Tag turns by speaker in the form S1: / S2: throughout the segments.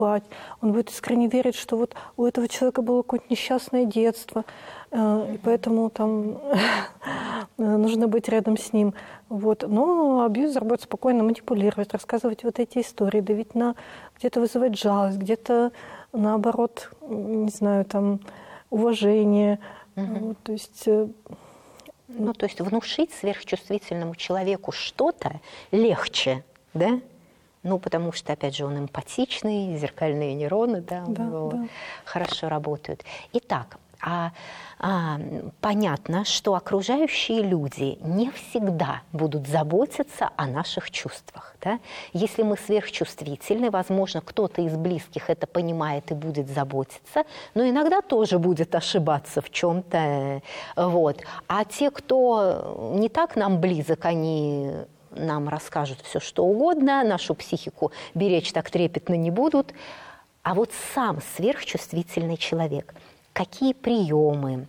S1: он будет искренне верить, что вот у этого человека было какое-то несчастное детство, и поэтому там нужно быть рядом с ним. Вот. Но абьюзер будет спокойно манипулировать, рассказывать вот эти истории, давить на где-то вызывать жалость, где-то наоборот, не знаю, там уважение. Вот, то есть...
S2: Ну, то есть внушить сверхчувствительному человеку что-то легче, да? Ну, потому что, опять же, он эмпатичный, зеркальные нейроны, да, у него хорошо работают. Итак, понятно, что окружающие люди не всегда будут заботиться о наших чувствах. Да? Если мы сверхчувствительны, возможно, кто-то из близких это понимает и будет заботиться, но иногда тоже будет ошибаться в чем-то. Вот. А те, кто не так нам близок, они нам расскажут все, что угодно, нашу психику беречь так трепетно не будут. А вот сам сверхчувствительный человек – какие приемы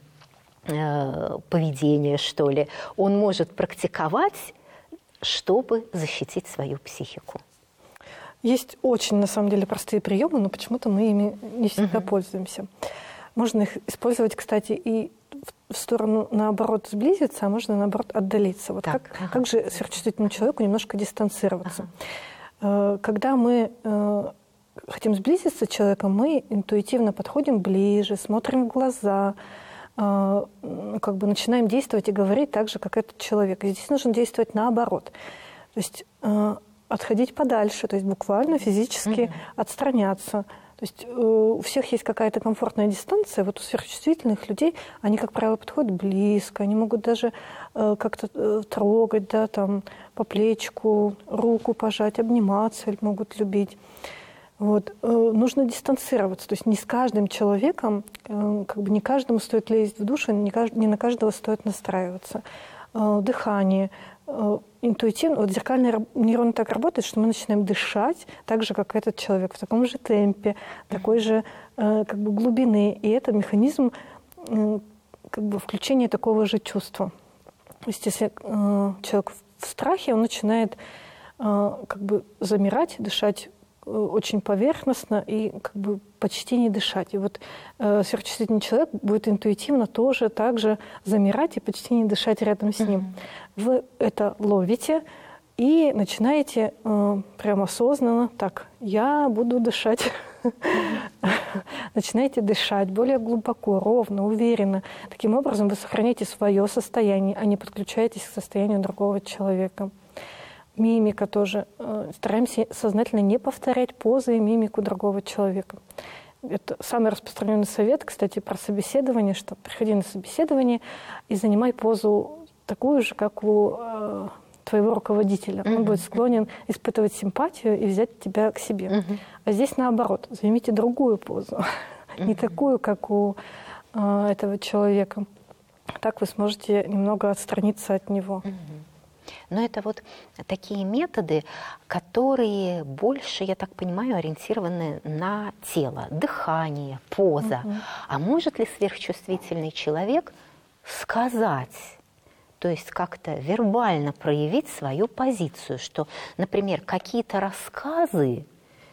S2: поведения, что ли, он может практиковать, чтобы защитить свою психику?
S1: Есть очень, на самом деле, простые приемы, но почему-то мы ими не всегда пользуемся. Можно их использовать, кстати, и в сторону, наоборот, сблизиться, а можно, наоборот, отдалиться. Вот как же сверхчувствительному человеку немножко дистанцироваться? Когда мы... хотим сблизиться с человеком, мы интуитивно подходим ближе, смотрим в глаза, как бы начинаем действовать и говорить так же, как этот человек. И здесь нужно действовать наоборот. То есть отходить подальше, то есть буквально физически отстраняться. То есть у всех есть какая-то комфортная дистанция. Вот у сверхчувствительных людей они, как правило, подходят близко, они могут даже как-то трогать, да, там, по плечику, руку пожать, обниматься, или могут любить. Вот. Нужно дистанцироваться, то есть не с каждым человеком, как бы не каждому стоит лезть в душу, не на каждого стоит настраиваться. Дыхание, интуитивно, вот зеркальные нейроны так работают, что мы начинаем дышать так же, как этот человек, в таком же темпе, такой же как бы глубины, и это механизм как бы включения такого же чувства. То есть если человек в страхе, он начинает как бы замирать, дышать очень поверхностно и как бы почти не дышать. И вот сверхчувствительный человек будет интуитивно тоже так же замирать и почти не дышать рядом с ним. Вы это ловите и начинаете прямо осознанно, так, я буду дышать. Начинаете дышать более глубоко, ровно, уверенно. Таким образом вы сохраняете свое состояние, а не подключаетесь к состоянию другого человека. Мимика тоже. Стараемся сознательно не повторять позы и мимику другого человека. Это самый распространенный совет, кстати, про собеседование, что приходи на собеседование и занимай позу такую же, как у твоего руководителя. Он будет склонен испытывать симпатию и взять тебя к себе. А здесь наоборот. Займите другую позу. Не такую, как у этого человека. Так вы сможете немного отстраниться от него.
S2: Но это вот такие методы, которые больше, я так понимаю, ориентированы на тело, дыхание, поза. А может ли сверхчувствительный человек сказать, то есть как-то вербально проявить свою позицию, что, например, какие-то рассказы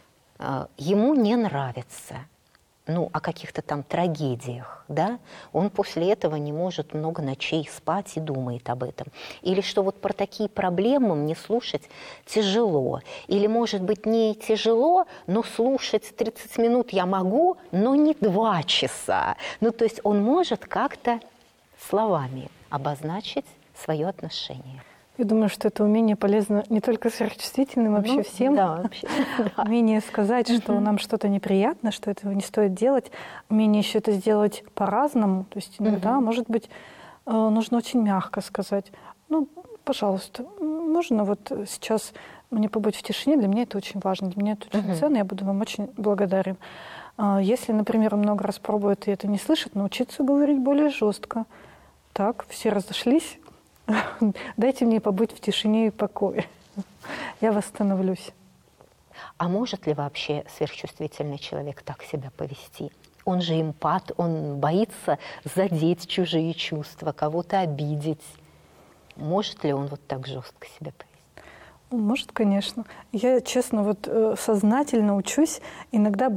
S2: ему не нравятся, ну, о каких-то там трагедиях, да, он после этого не может много ночей спать и думает об этом. Или что вот про такие проблемы мне слушать тяжело. Или, может быть, не тяжело, но слушать 30 минут я могу, но не 2 часа. Ну, то есть он может как-то словами обозначить свое отношение.
S1: Я думаю, что это умение полезно не только сверхчувствительным, вообще всем.
S2: Да, вообще.
S1: Умение сказать, что нам что-то неприятно, что этого не стоит делать. Умение еще это сделать по-разному. То есть иногда, может быть, нужно очень мягко сказать. Ну, пожалуйста, можно вот сейчас мне побыть в тишине, для меня это очень важно, для меня это очень ценно, я буду вам очень благодарен. Если, например, он много раз пробует и это не слышит, научиться говорить более жестко. Так, все разошлись. Дайте мне побыть в тишине и покое. Я восстановлюсь.
S2: А может ли вообще сверхчувствительный человек так себя повести? Он же эмпат, он боится задеть чужие чувства, кого-то обидеть. Может ли он вот так жестко себя повести?
S1: Может, конечно. Я, честно, вот сознательно учусь иногда